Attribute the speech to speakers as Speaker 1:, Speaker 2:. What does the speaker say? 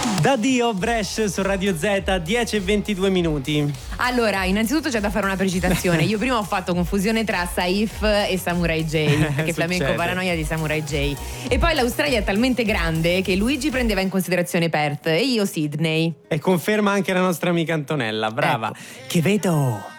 Speaker 1: Da Dio Bresh su Radio Z, 10 e 22 minuti.
Speaker 2: Allora, innanzitutto c'è da fare una precisazione. Io prima ho fatto confusione tra Saif e Samurai J, perché flamenco paranoia di Samurai J. E poi l'Australia è talmente grande che Luigi prendeva in considerazione Perth e io Sydney.
Speaker 1: E conferma anche la nostra amica Antonella, brava.
Speaker 2: Ecco.
Speaker 1: Che vedo